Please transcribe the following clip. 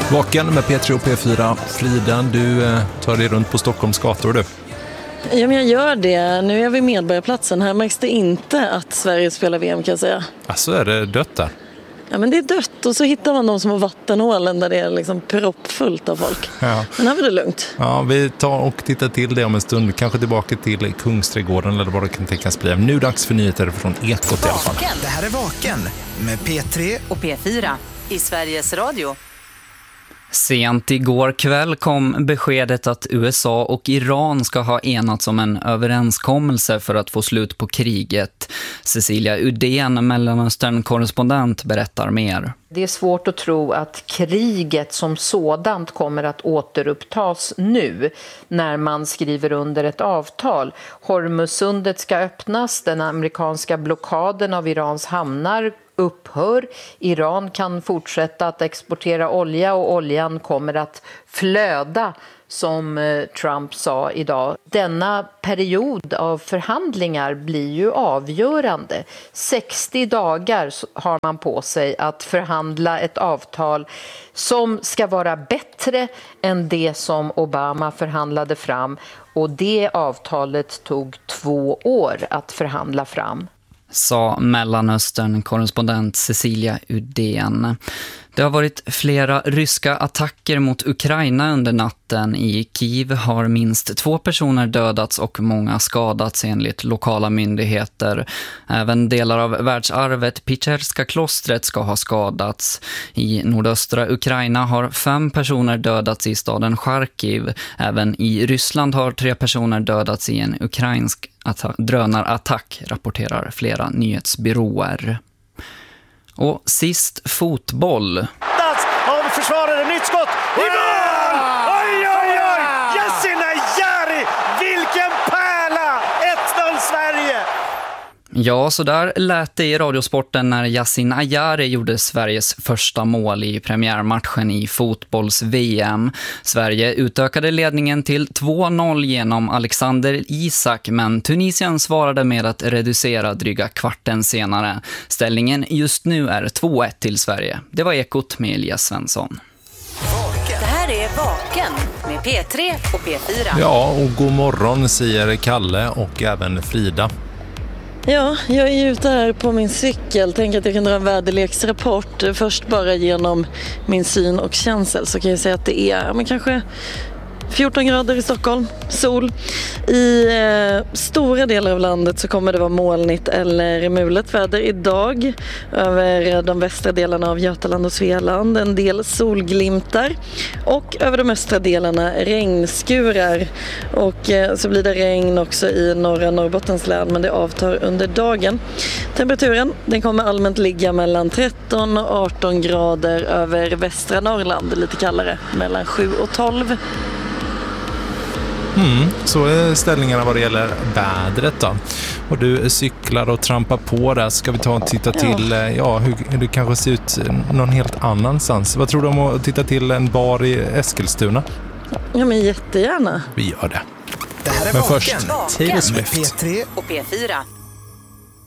Vaken med P3 och P4. Frida, du tar dig runt på Stockholms gator, du. Ja, men jag gör det. Nu är vi Medborgarplatsen. Här märks det inte att Sverige spelar VM, kan jag säga. Alltså är det dött där? Ja, men det är dött. Och så hittar man de som har vattenhålen där det är liksom proppfullt av folk. Ja. Men här var det lugnt. Ja, vi tar och tittar till det om en stund. Kanske tillbaka till Kungsträdgården eller vad det kan tänkas bli. Nu dags för nyheter från Ekot i alla fall. Det här är Vaken med P3 och P4 i Sveriges Radio. Sent igår kväll kom beskedet att USA och Iran ska ha enats om en överenskommelse för att få slut på kriget. Cecilia Udén, Mellanöstern-korrespondent, berättar mer. Det är svårt att tro att kriget som sådant kommer att återupptas nu när man skriver under ett avtal. Hormuzsundet ska öppnas, den amerikanska blockaden av Irans hamnar upphör. Iran kan fortsätta att exportera olja och oljan kommer att flöda, som Trump sa idag. Denna period av förhandlingar blir ju avgörande. 60 dagar har man på sig att förhandla ett avtal som ska vara bättre än det som Obama förhandlade fram. Och det avtalet tog 2 år att förhandla fram. Sa Mellanöstern-korrespondent Cecilia Udén. Det har varit flera ryska attacker mot Ukraina under natten. I Kiev har minst 2 personer dödats och många skadats enligt lokala myndigheter. Även delar av världsarvet Picherska klostret ska ha skadats. I nordöstra Ukraina har 5 personer dödats i staden Charkiv. Även i Ryssland har 3 personer dödats i en ukrainsk drönarattack, rapporterar flera nyhetsbyråer. Och sist fotboll. Av försvarare, nytt skott i mål! Oj, oj, oj! Yasin Ayari! Vilken pärla! 1-0 Sverige! Ja, så där lät det i Radiosporten när Yasin Ayari gjorde Sveriges första mål i premiärmatchen i fotbolls-VM. Sverige utökade ledningen till 2-0 genom Alexander Isak, men Tunisien svarade med att reducera dryga kvarten senare. Ställningen just nu är 2-1 till Sverige. Det var Ekot med Elias Svensson. Det här är Vaken med P3 och P4. Ja, och god morgon säger Kalle och även Frida. Ja, jag är ute här på min cykel. Tänk att jag kan dra en väderleksrapport. Först bara genom min syn och känsel så kan jag säga att det är kanske 14 grader i Stockholm, sol. I stora delar av landet så kommer det vara molnigt eller mulet väder idag över de västra delarna av Götaland och Svealand. En del solglimtar och över de östra delarna regnskurar. Och så blir det regn också i norra Norrbottens län, men det avtar under dagen. Temperaturen den kommer allmänt ligga mellan 13 och 18 grader över västra Norrland, lite kallare, mellan 7 och 12. Så är ställningarna vad det gäller vädret då. Och du cyklar och trampar på där. Ska vi ta och titta till hur det kanske ser ut någon helt annanstans. Vad tror du om att titta till en bar i Eskilstuna? Ja, men jättegärna. Vi gör det. Det här är Men Vaken först, Taylor Swift. med P3 Och P4.